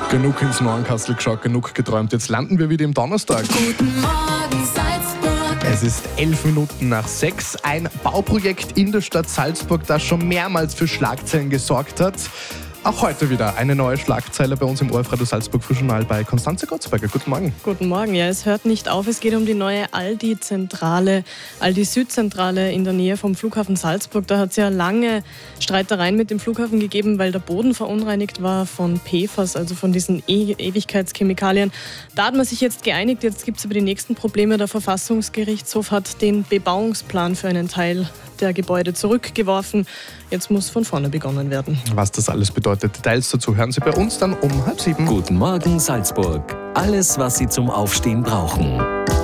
Genug ins Neuenkastel geschaut, genug geträumt. Jetzt landen wir wieder im Donnerstag. Guten Morgen Salzburg. Es ist 11 Minuten nach 6. Ein Bauprojekt in der Stadt Salzburg, das schon mehrmals für Schlagzeilen gesorgt hat. Auch heute wieder eine neue Schlagzeile bei uns im ORF Radio Salzburg Frühjournal bei Konstanze Gottsberger. Guten Morgen. Guten Morgen. Ja, es hört nicht auf. Es geht um die neue Aldi-Zentrale, Aldi-Süd-Zentrale in der Nähe vom Flughafen Salzburg. Da hat es ja lange Streitereien mit dem Flughafen gegeben, weil der Boden verunreinigt war von PFAS, also von diesen Ewigkeitschemikalien. Da hat man sich jetzt geeinigt. Jetzt gibt es aber die nächsten Probleme. Der Verfassungsgerichtshof hat den Bebauungsplan für einen Teil der Gebäude zurückgeworfen. Jetzt muss von vorne begonnen werden. Was das alles bedeutet, Details dazu hören Sie bei uns dann um 6:30. Guten Morgen Salzburg. Alles, was Sie zum Aufstehen brauchen.